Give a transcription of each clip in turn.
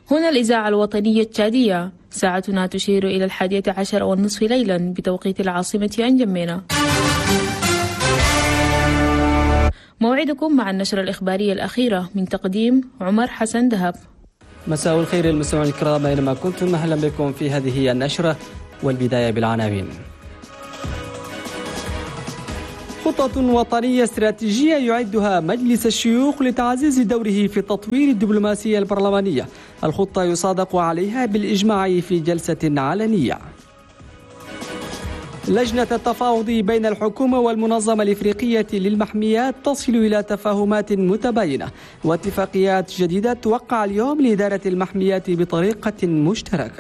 هنا الإذاعة الوطنية التشادية، ساعتنا تشير إلى 11:30 ليلا بتوقيت العاصمة أنجمينا. موعدكم مع النشرة الإخبارية الأخيرة من تقديم عمر حسن دهب. مساء الخير المستمعين الكرام أينما كنتم، أهلا بكم في هذه النشرة، والبداية بالعناوين. خطة وطنية استراتيجية يعدها مجلس الشيوخ لتعزيز دوره في تطوير الدبلوماسية البرلمانية. الخطة يصادق عليها بالإجماع في جلسة علنية. لجنة التفاوض بين الحكومة والمنظمة الإفريقية للمحميات تصل إلى تفاهمات متباينة واتفاقيات جديدة توقع اليوم لإدارة المحميات بطريقة مشتركة.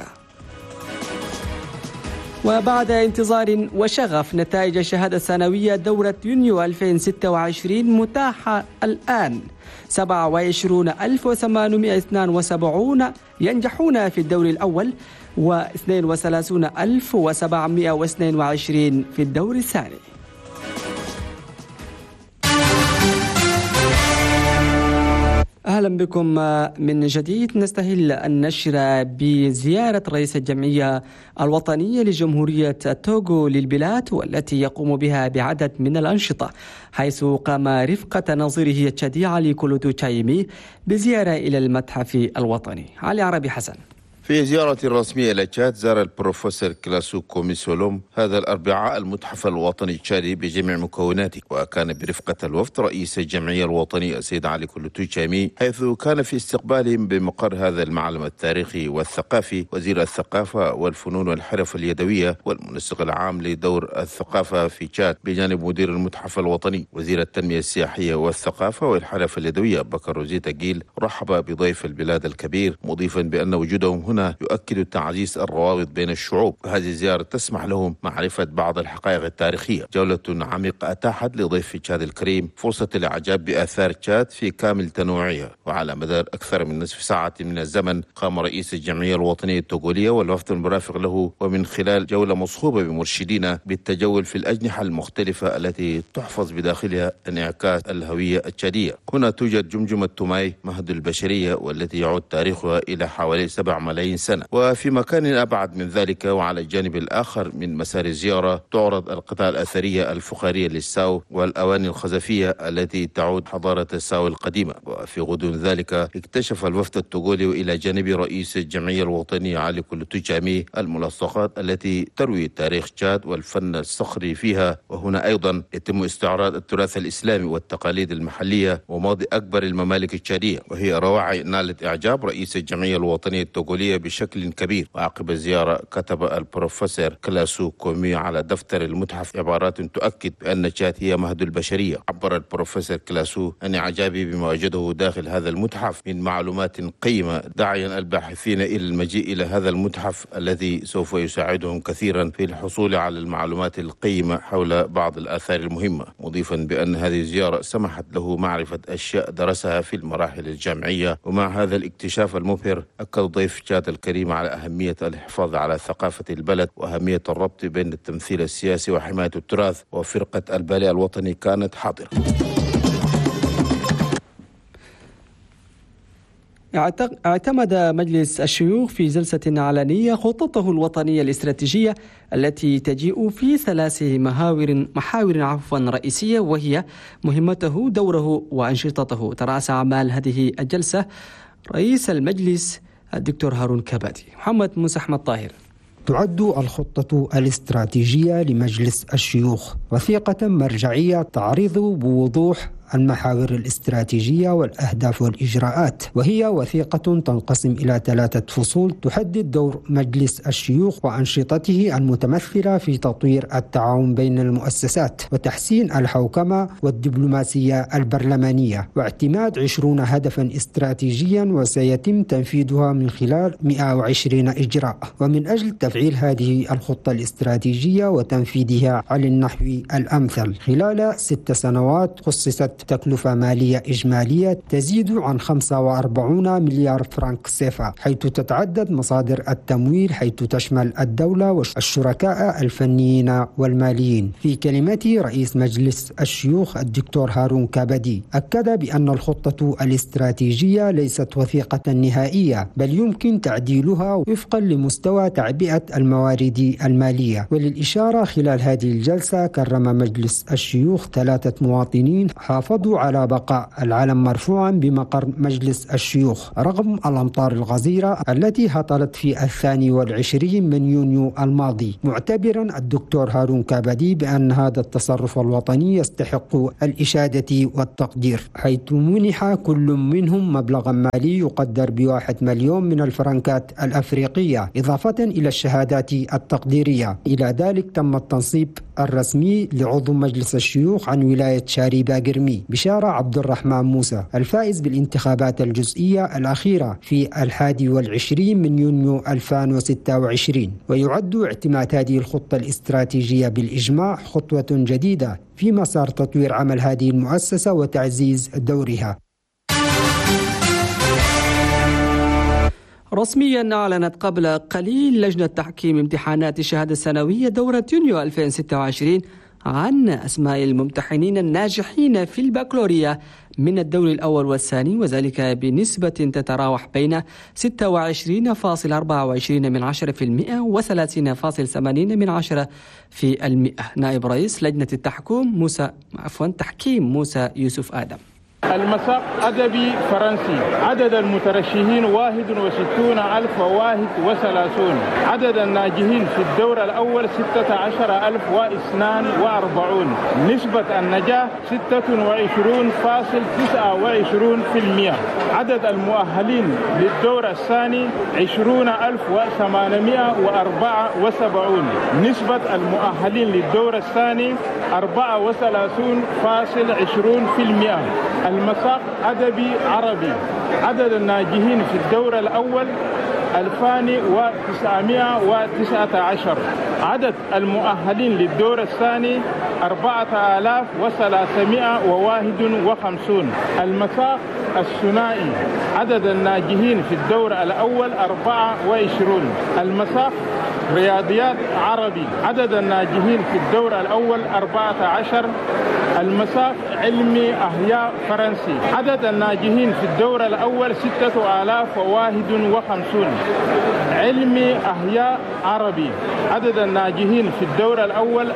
وبعد انتظار وشغف نتائج الشهادة الثانوية دورة يونيو 2026 متاحة الآن. 27,872 ينجحون في الدور الأول و32,722 في الدور الثاني. أهلا بكم من جديد. نستهل النشر بزيارة رئيس الجمعية الوطنية لجمهورية التوغو للبلاد، والتي يقوم بها بعدد من الأنشطة، حيث قام رفقة نظيره التشادي علي كولوتو تشايمي بزيارة إلى المتحف الوطني. علي عربي حسن. في زيارة رسمية إلى تشاد، زار البروفيسور كلاسو كوميسولوم هذا الأربعاء المتحف الوطني التشادي بجميع مكوناته، وكان برفقة الوفد رئيس الجمعية الوطنية السيد علي كولوتو تشايمي، حيث كان في استقبالهم بمقر هذا المعلم التاريخي والثقافي وزير الثقافة والفنون والحرف اليدوية والمنسق العام لدور الثقافة في تشاد، بجانب مدير المتحف الوطني وزير التنمية السياحية والثقافة والحرف اليدوية بكر روزيتا جيل. رحب بضيف البلاد الكبير، مضيفا بأن وجودهم هنا يؤكد تعزيز الروابط بين الشعوب. هذه الزيارة تسمح لهم معرفة بعض الحقائق التاريخية. جولة عميقة أتاحت لضيف تشاد الكريم فرصة الإعجاب بآثار تشاد في كامل تنوعها. وعلى مدار أكثر من نصف ساعة من الزمن قام رئيس الجمعية الوطنية التوغولية والوفد المرافق له، ومن خلال جولة مصحوبة بمرشدين، بالتجول في الأجنحة المختلفة التي تحفظ بداخلها انعكاس الهوية التشادية. هنا توجد جمجمة توماي مهد البشرية، والتي يعود تاريخها إلى حوالي 7 ملايين سنة. وفي مكان أبعد من ذلك وعلى الجانب الآخر من مسار الزيارة تعرض القطع الأثرية الفخارية للساو والأواني الخزفية التي تعود حضارة الساو القديمة. وفي غضون ذلك اكتشف الوفد التوغولي إلى جانب رئيس الجمعية الوطنية علي كولوتو تشايمي الملصقات التي تروي تاريخ تشاد والفن الصخري فيها. وهنا أيضا يتم استعراض التراث الإسلامي والتقاليد المحلية وماضي أكبر الممالك التشادية، وهي رواعي نالت إعجاب رئيس الجمعية الوطنية التوغولية بشكل كبير. وعقب الزيارة كتب البروفيسور كلاسو كومي على دفتر المتحف عبارات تؤكد بأن تشاد هي مهد البشرية. عبر البروفيسور كلاسو عن إعجابه بما وجده داخل هذا المتحف من معلومات قيمة، داعيا الباحثين إلى المجيء إلى هذا المتحف الذي سوف يساعدهم كثيرا في الحصول على المعلومات القيمة حول بعض الآثار المهمة، مضيفا بأن هذه الزيارة سمحت له معرفة أشياء درسها في المراحل الجامعية. ومع هذا الاكتشاف المبهر أكد ضيف تشاد الكريم على أهمية الحفاظ على ثقافة البلد وأهمية الربط بين التمثيل السياسي وحماية التراث. وفرقة الباليه الوطني كانت حاضرة. اعتمد مجلس الشيوخ في جلسة علنية خطته الوطنية الاستراتيجية التي تجيء في 3 محاور رئيسية، وهي مهمته، دوره، وأنشطته. ترأس أعمال هذه الجلسة رئيس المجلس الدكتور هارون كبادي. محمد موسى أحمد طاهر. تعد الخطة الاستراتيجية لمجلس الشيوخ وثيقة مرجعية تعرض بوضوح المحاور الاستراتيجية والأهداف والإجراءات، وهي وثيقة تنقسم إلى 3 فصول تحدد دور مجلس الشيوخ وأنشطته المتمثلة في تطوير التعاون بين المؤسسات وتحسين الحوكمة والدبلوماسية البرلمانية، واعتماد 20 هدفا استراتيجيا وسيتم تنفيذها من خلال 120 إجراء. ومن أجل تفعيل هذه الخطة الاستراتيجية وتنفيذها على النحو الأمثل خلال 6 سنوات خصصت تكلفة مالية إجمالية تزيد عن 45 مليار فرنك سيفا، حيث تتعدد مصادر التمويل حيث تشمل الدولة والشركاء الفنيين والماليين. في كلمته رئيس مجلس الشيوخ الدكتور هارون كابدي أكد بأن الخطة الاستراتيجية ليست وثيقة نهائية، بل يمكن تعديلها وفقا لمستوى تعبئة الموارد المالية. وللإشارة خلال هذه الجلسة كرم مجلس الشيوخ 3 مواطنين حافظوا على بقاء العلم مرفوعا بمقر مجلس الشيوخ رغم الأمطار الغزيرة التي هطلت في 22 من يونيو الماضي، معتبرا الدكتور هارون كابدي بأن هذا التصرف الوطني يستحق الإشادة والتقدير، حيث منح كل منهم مبلغا مالي يقدر ب1 مليون من الفرنكات الأفريقية إضافة إلى الشهادات التقديرية. إلى ذلك تم التنصيب الرسمي لعضو مجلس الشيوخ عن ولاية شاريبا قرمي بشارة عبد الرحمن موسى الفائز بالانتخابات الجزئية الأخيرة في 21 من يونيو 2026. ويعد اعتماد هذه الخطة الاستراتيجية بالإجماع خطوة جديدة في مسار تطوير عمل هذه المؤسسة وتعزيز دورها. رسميا أعلنت قبل قليل لجنة تحكيم امتحانات الشهادة السنوية دورة يونيو 2026 عن أسماء الممتحنين الناجحين في البكالوريا من الدور الأول والثاني، وذلك بنسبة تتراوح بين 26.24% و30.80% نائب رئيس لجنة تحكيم موسى يوسف آدم. المساق أدبي فرنسي، عدد المترشحين 61,031. عدد الناجحين في الدور الأول 16,042. نسبة النجاح 26.29%. عدد المؤهلين للدور الثاني 20,874. نسبة المؤهلين للدور الثاني 34.20%. المساق أدبي عربي، عدد الناجحين في الدور الأول 2919. عدد المؤهلين للدور الثاني 4351. المساق الثنائي، عدد الناجحين في الدور الأول 24. المساق رياضيات عربي، عدد الناجحين في الدور الأول 14. المساق علمي أحياء فرنسي، عدد الناجحين في الدور الأول 6051. علمي أحياء عربي، عدد الناجحين في الدور الأول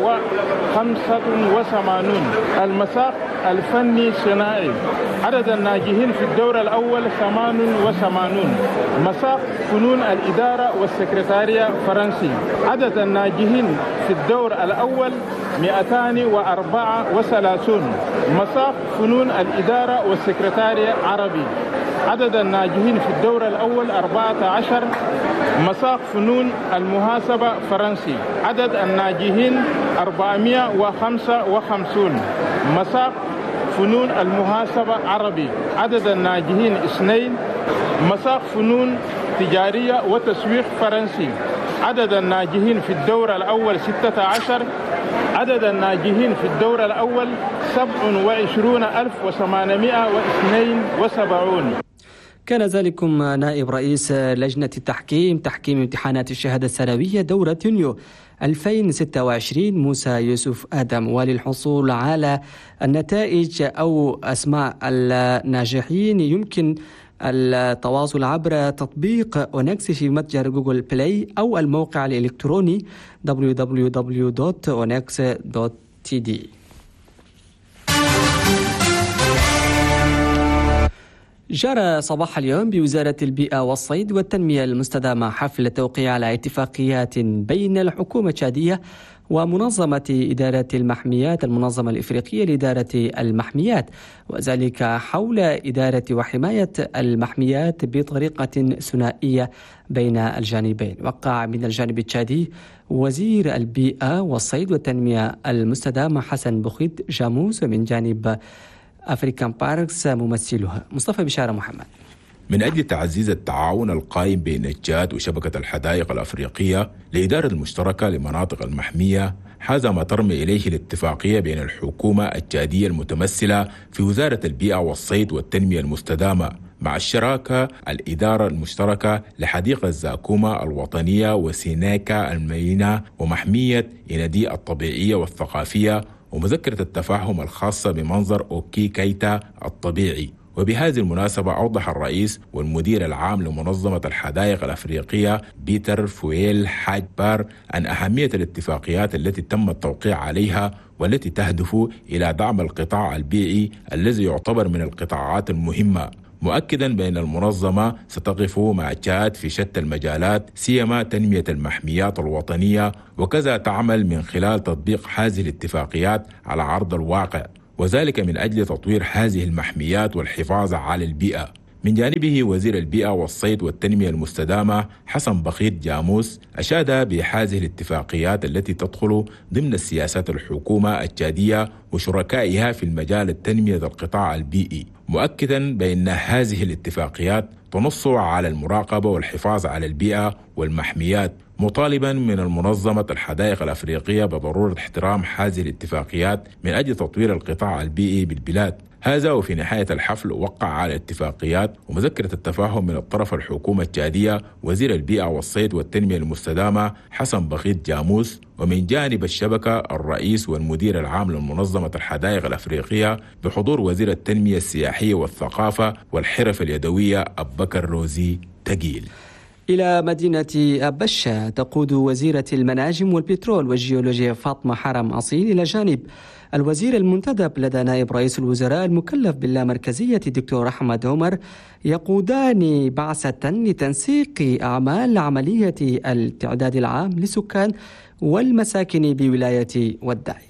1085. المساق الفني صناعي، عدد الناجحين في الدور الأول 88. مساق فنون الإدارة والسكرتارية فرنسي، عدد الناجحين في الدور الأول 234. مساق فنون الإدارة والسكرتارية عربي، عدد الناجحين في الدور الأول 14. مساق فنون المحاسبة فرنسي، عدد الناجحين 455. مساق فنون المحاسبة عربي، عدد الناجحين 2. مساق فنون تجارية وتسويق فرنسي، عدد الناجحين في الدور الأول 16. عدد الناجحين في الدور الأول 27,872. كان ذلكم نائب رئيس لجنة تحكيم امتحانات الشهادة السنوية دورة يونيو 2026 موسى يوسف آدم. وللحصول على النتائج أو أسماء الناجحين يمكن التواصل عبر تطبيق أونكس في متجر جوجل بلاي أو الموقع الإلكتروني www.onex.td. جرى صباح اليوم بوزارة البيئة والصيد والتنمية المستدامة حفل التوقيع على اتفاقيات بين الحكومة التشادية ومنظمة إدارة المحميات المنظمة الإفريقية لإدارة المحميات، وذلك حول إدارة وحماية المحميات بطريقة ثنائية بين الجانبين. وقع من الجانب التشادي وزير البيئة والصيد والتنمية المستدامة حسن بوخيت جاموس، ومن جانب أفريكان باركس ممثلها مصطفى بشارة محمد. من أجل تعزيز التعاون القائم بين التشاد وشبكة الحدائق الأفريقية لإدارة المشتركة لمناطق المحمية، هذا ما ترمي إليه الاتفاقية بين الحكومة التشادية المتمثلة في وزارة البيئة والصيد والتنمية المستدامة مع الشراكة الإدارة المشتركة لحديقة زاكوما الوطنية وسيناكا الميناء ومحمية إندي الطبيعية والثقافية ومذكرة التفاهم الخاصة بمنظر أوكي كيتا الطبيعي. وبهذه المناسبة أوضح الرئيس والمدير العام لمنظمة الحدائق الأفريقية بيتر فويل حاج بار عن أهمية الاتفاقيات التي تم التوقيع عليها والتي تهدف إلى دعم القطاع البيئي الذي يعتبر من القطاعات المهمة، مؤكدا بأن المنظمة ستقف مع تشاد في شتى المجالات سيما تنمية المحميات الوطنية، وكذا تعمل من خلال تطبيق هذه الاتفاقيات على أرض الواقع، وذلك من أجل تطوير هذه المحميات والحفاظ على البيئة. من جانبه وزير البيئة والصيد والتنمية المستدامة حسن بخيت جاموس أشاد بهذه الاتفاقيات التي تدخل ضمن السياسات الحكومة التشادية وشركائها في المجال التنمية القطاع البيئي، مؤكدا بأن هذه الاتفاقيات تنص على المراقبة والحفاظ على البيئة والمحميات، مطالبا من المنظمة الحدائق الأفريقية بضرورة احترام هذه الاتفاقيات من أجل تطوير القطاع البيئي بالبلاد. هذا وفي نهاية الحفل وقع على اتفاقيات ومذكرة التفاهم من الطرف الحكومة التشادية وزير البيئة والصيد والتنمية المستدامة حسن بخيت جاموس، ومن جانب الشبكة الرئيس والمدير العام لمنظمة الحدائق الأفريقية بحضور وزير التنمية السياحية والثقافة والحرف اليدوية أبوبكر روزي تقيل. إلى مدينة أبشة تقود وزيرة المناجم والبترول والجيولوجيا فاطمة حرم أصيل إلى جانب الوزير المنتدب لدى نائب رئيس الوزراء المكلف باللامركزية الدكتور أحمد عمر يقودان بعثة لتنسيق أعمال عملية التعداد العام للسكان والمساكن بولاية وداي.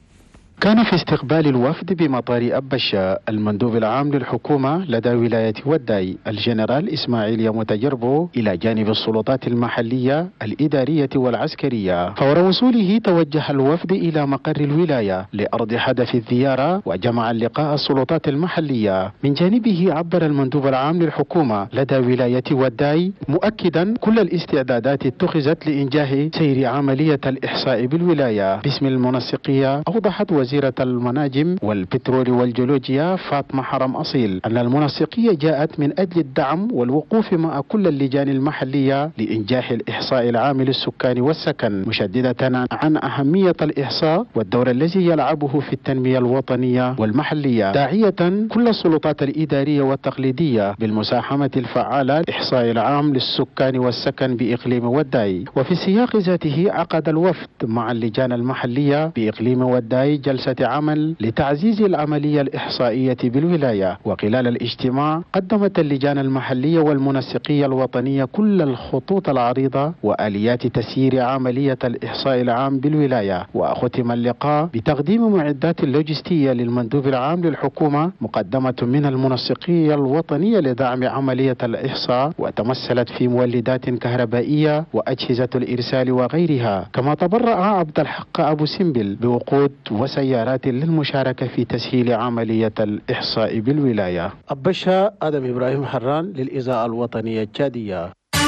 كان في استقبال الوفد بمطار أبشة المندوب العام للحكومة لدى ولاية وداي الجنرال إسماعيل يموتجربو إلى جانب السلطات المحلية الإدارية والعسكرية. فور وصوله توجه الوفد إلى مقر الولاية لأرض حدث الزيارة وجمع اللقاء السلطات المحلية. من جانبه عبر المندوب العام للحكومة لدى ولاية وداي مؤكدا كل الاستعدادات اتخذت لإنجاح سير عملية الإحصاء بالولاية. باسم المنسقية أوضحت وزيرة المناجم والبترول والجيولوجيا فاطمة حرم أصيل أن المنسقية جاءت من أجل الدعم والوقوف مع كل اللجان المحلية لإنجاح الإحصاء العام للسكان والسكن، مشددة عن أهمية الإحصاء والدور الذي يلعبه في التنمية الوطنية والمحلية، داعية كل السلطات الإدارية والتقليدية بالمساهمة الفعالة للإحصاء العام للسكان والسكن بإقليم وداي. وفي السياق ذاته عقد الوفد مع اللجان المحلية بإقليم وداي جلسة عمل لتعزيز العملية الإحصائية بالولاية. وخلال الاجتماع قدمت اللجان المحلية والمنسقية الوطنية كل الخطوط العريضة وآليات تسيير عملية الإحصاء العام بالولاية. وختم اللقاء بتقديم معدات اللوجستية للمندوب العام للحكومة مقدمة من المنسقية الوطنية لدعم عملية الإحصاء، وتمثلت في مولدات كهربائية وأجهزة الإرسال وغيرها. كما تبرع عبد الحق أبو سمبل بوقود وسيارات للمشاركة في تسهيل عملية الإحصاء بالولاية. أبشة آدم إبراهيم حران للإذاعة الوطنية التشادية.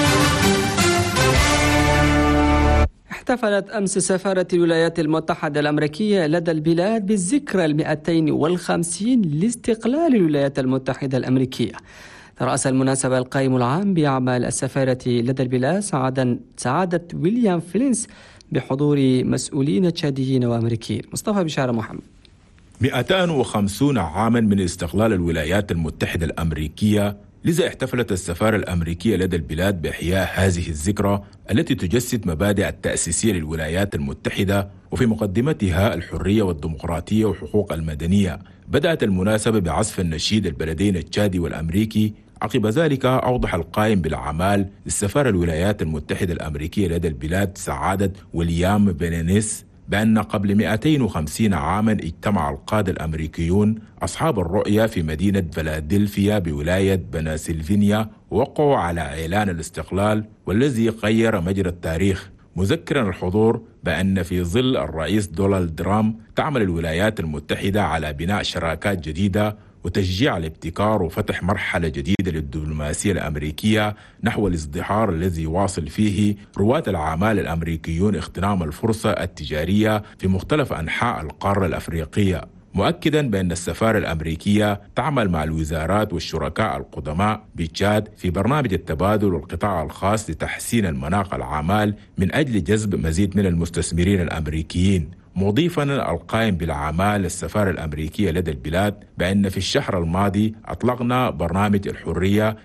احتفلت أمس سفارة الولايات المتحدة الأمريكية لدى البلاد بالذكرى 250 لاستقلال الولايات المتحدة الأمريكية. ترأس المناسبة القائم العام بأعمال السفارة لدى البلاد سعادة ويليام فلينس بحضور مسؤولين تشاديين وأمريكيين. مصطفى بشارة محمد. 250 عاما من استقلال الولايات المتحدة الأمريكية، لذا احتفلت السفارة الأمريكية لدى البلاد بإحياء هذه الذكرى التي تجسد مبادئ التأسيسية للولايات المتحدة وفي مقدمتها الحرية والديمقراطية وحقوق المدنية. بدأت المناسبة بعزف النشيد البلدين التشادي والأمريكي. عقب ذلك أوضح القائم بالأعمال للسفارة الولايات المتحدة الأمريكية لدى البلاد سعادة ويليام بنينيس بأن قبل 250 عاما اجتمع القادة الأمريكيون أصحاب الرؤية في مدينة فيلادلفيا بولاية بنسلفانيا ووقعوا على إعلان الاستقلال والذي غير مجرى التاريخ، مذكرا الحضور بأن في ظل الرئيس دونالد ترامب تعمل الولايات المتحدة على بناء شراكات جديدة وتشجيع الابتكار وفتح مرحلة جديدة للدبلوماسية الأمريكية نحو الازدهار الذي يواصل فيه رواد الأعمال الأمريكيون اغتنام الفرصة التجارية في مختلف أنحاء القارة الأفريقية، مؤكدا بأن السفارة الأمريكية تعمل مع الوزارات والشركاء القدماء بتشاد في برنامج التبادل والقطاع الخاص لتحسين المناخ العمال من أجل جذب مزيد من المستثمرين الأمريكيين، مضيفا القائم بالأعمال السفارة الأمريكية لدى البلاد بأن في الشهر الماضي أطلقنا برنامج الحرية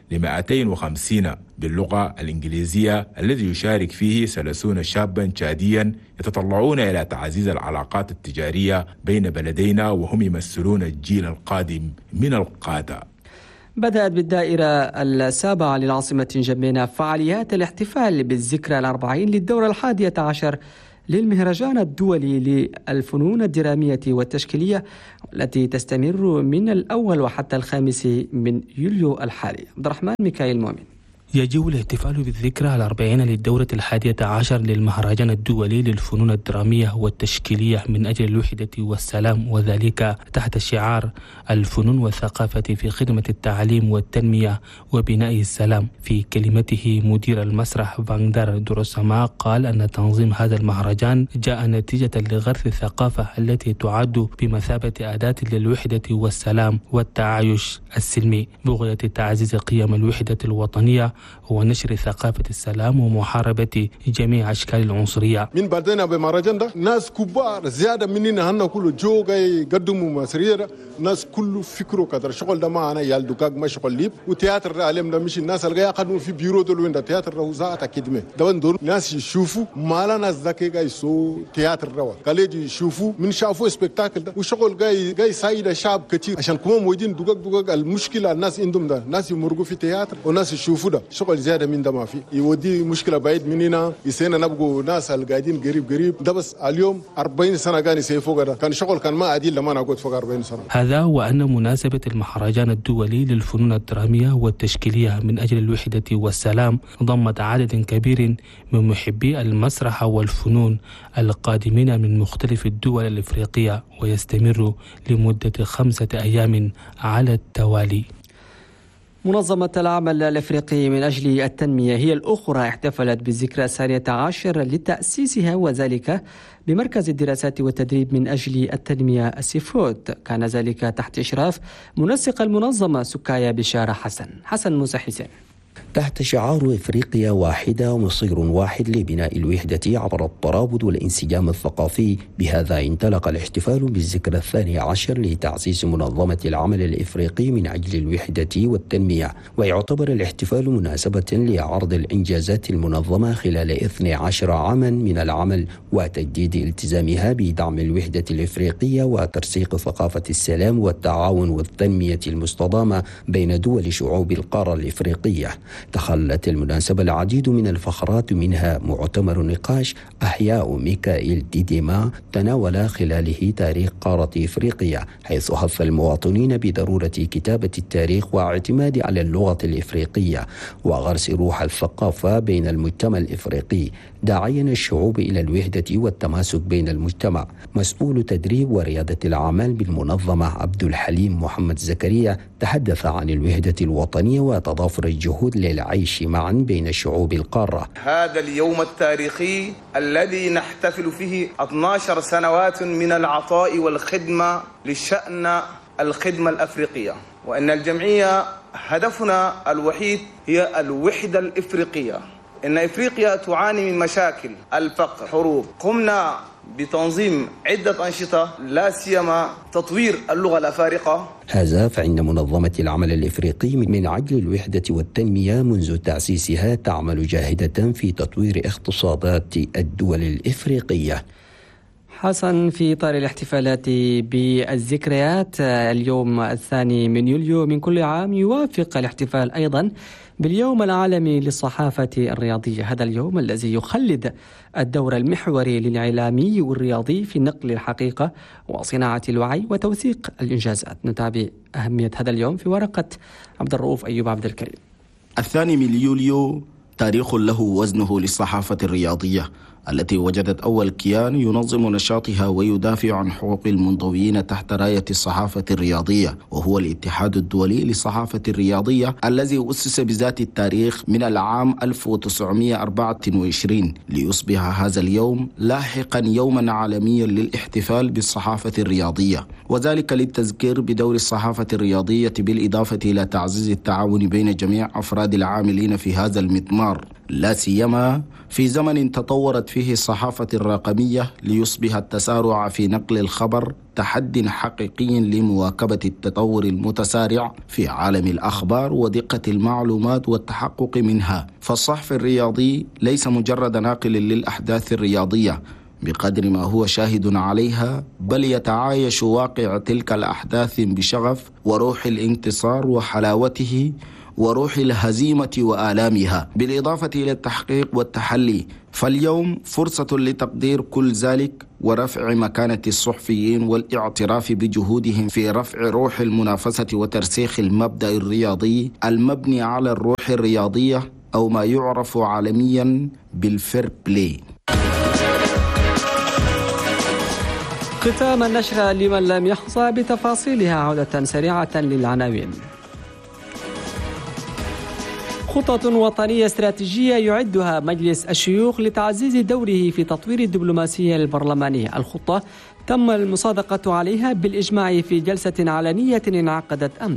ل250 باللغة الإنجليزية الذي يشارك فيه 30 شابا تشاديا يتطلعون إلى تعزيز العلاقات التجارية بين بلدينا وهم يمثلون الجيل القادم من القادة. بدأت بالدائرة السابعة للعاصمة جنبينا فعاليات الاحتفال بالذكرى الأربعين للدورة 11 للمهرجان الدولي للفنون الدرامية والتشكيلية التي تستمر من الأول وحتى 5 من يوليو الحالي. عبد الرحمن ميكائيل مؤمن. يجب الاحتفال بالذكرى 40 للدورة 11 للمهرجان الدولي للفنون الدرامية والتشكيلية من أجل الوحدة والسلام، وذلك تحت شعار الفنون والثقافة في خدمة التعليم والتنمية وبناء السلام. في كلمته مدير المسرح فاندر دروساما قال أن تنظيم هذا المهرجان جاء نتيجة لغرس الثقافة التي تعد بمثابة أداة للوحدة والسلام والتعايش السلمي بغية تعزيز قيم الوحدة الوطنية ونشر ثقافة السلام ومحاربة جميع أشكال العنصرية. من بعدنا بمهرجان ده ناس كبار زيادة مننا هنا كله جوجا يقدموا مسرية، ناس كله فكروا كذا شغل ده معنا يالدوكاك ما شغل ليب وتياتر ده عليهم ده مش الناس اللي يقدموا في بيرو دول وين ده تياتر ده وزارة كدمة ده دول ناس يشوفوا ما لا ناس ذكي جاي يسو تياتر ده كاليج يشوفوا من شافوا سبكتاكل ده وشغل جاي سايد الشعب كتير عشان كمان موجودين دوكاك المشكلة الناس عندهم ده ناس يمرقوا في تياتر وناس يشوفوا ده شغل زيادة من ده ما في يودي مشكلة بعيد مننا يسينا نبقوا ناس القاعدين قريب ده بس اليوم 40 سنة كان يسيفوا ده كان شغل كان ما عديل لما نقعد فوق 40 سنة. هذا وأن مناسبة المهرجان الدولي للفنون الدرامية والتشكيلية من أجل الوحدة والسلام ضمت عدد كبير من محبي المسرح والفنون القادمين من مختلف الدول الإفريقية ويستمر لمدة 5 أيام على التوالي. منظمة العمل الأفريقي من أجل التنمية هي الأخرى احتفلت بالذكرى 12 لتأسيسها، وذلك بمركز الدراسات والتدريب من أجل التنمية السيفوت. كان ذلك تحت إشراف منسق المنظمة سكايا بشارة حسن موسى حسين. تحت شعار إفريقيا واحدة ومصير واحد لبناء الوحدة عبر الترابط والانسجام الثقافي، بهذا انطلق الاحتفال بالذكرى 12 لتعزيز منظمة العمل الإفريقي من أجل الوحدة والتنمية، ويعتبر الاحتفال مناسبة لعرض الإنجازات المنظمة خلال 12 عاما من العمل وتجديد التزامها بدعم الوحدة الإفريقية وترسيخ ثقافة السلام والتعاون والتنمية المستدامة بين دول شعوب القارة الإفريقية. تخلت المناسبة العديد من الفقرات، منها معتمر نقاش أحياء ميكائيل ديديما تناول خلاله تاريخ قارة إفريقيا، حيث حث المواطنين بضرورة كتابة التاريخ واعتماد على اللغة الإفريقية وغرس روح الثقافة بين المجتمع الإفريقي، داعيا الشعوب إلى الوحدة والتماسك بين المجتمع. مسؤول تدريب وريادة الأعمال بالمنظمة عبد الحليم محمد زكريا تحدث عن الوحدة الوطنية وتضافر الجهود للعيش معا بين شعوب القارة. هذا اليوم التاريخي الذي نحتفل فيه 12 سنوات من العطاء والخدمة لشأن الخدمة الأفريقية، وأن الجمعية هدفنا الوحيد هي الوحدة الإفريقية. إن إفريقيا تعاني من مشاكل الفقر، حروب. قمنا بتنظيم عدة أنشطة لا سيما تطوير اللغة الأفارقة. هذا فإن منظمة العمل الإفريقي من أجل الوحدة والتنمية منذ تأسيسها تعمل جاهدة في تطوير اقتصادات الدول الإفريقية. حسن، في إطار الاحتفالات بالذكريات اليوم 2 من يوليو من كل عام يوافق الاحتفال أيضا باليوم العالمي للصحافة الرياضية، هذا اليوم الذي يخلد الدور المحوري للإعلامي والرياضي في نقل الحقيقة وصناعة الوعي وتوثيق الإنجازات. نتابع أهمية هذا اليوم في ورقة عبد الرؤوف أيوب عبد الكريم. 2 من يوليو تاريخ له وزنه للصحافة الرياضية، التي وجدت أول كيان ينظم نشاطها ويدافع عن حقوق المنضويين تحت راية الصحافة الرياضية، وهو الاتحاد الدولي للصحافة الرياضية الذي أسس بذات التاريخ من العام 1924 ليصبح هذا اليوم لاحقا يوما عالميا للاحتفال بالصحافة الرياضية، وذلك للتذكير بدور الصحافة الرياضية بالإضافة إلى تعزيز التعاون بين جميع أفراد العاملين في هذا المضمار، لا سيما في زمن تطورت فيه الصحافة الرقمية ليصبح التسارع في نقل الخبر تحد حقيقي لمواكبة التطور المتسارع في عالم الأخبار ودقة المعلومات والتحقق منها. فالصحفي الرياضي ليس مجرد ناقل للأحداث الرياضية بقدر ما هو شاهد عليها، بل يتعايش واقع تلك الأحداث بشغف وروح الانتصار وحلاوته وروح الهزيمة وآلامها، بالإضافة إلى التحقيق والتحلي. فاليوم فرصة لتقدير كل ذلك ورفع مكانة الصحفيين والاعتراف بجهودهم في رفع روح المنافسة وترسيخ المبدأ الرياضي المبني على الروح الرياضية أو ما يعرف عالميا بالفير بلاي. ختام النشرة لمن لم يحظى بتفاصيلها عودة سريعة للعناوين. خطط وطنية استراتيجية يعدها مجلس الشيوخ لتعزيز دوره في تطوير الدبلوماسية البرلمانية. الخطة تم المصادقة عليها بالإجماع في جلسة علنية انعقدت أمس.